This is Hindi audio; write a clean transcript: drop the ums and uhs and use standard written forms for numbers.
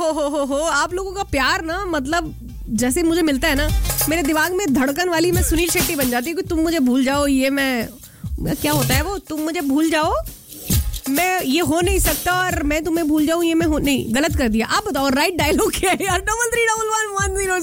हो आप लोगों का प्यार ना, मतलब जैसे मुझे मिलता है ना, मेरे दिमाग में धड़कन वाली मैं सुनील शेट्टी बन जाती हूँ कि तुम मुझे भूल जाओ, ये मैं क्या होता है वो, तुम मुझे भूल जाओ, मैं ये हो नहीं सकता, और मैं तुम्हें भूल जाऊं, ये मैं हो नहीं, गलत कर दिया। आप बताओ राइट डायलॉग क्या है यार? 331110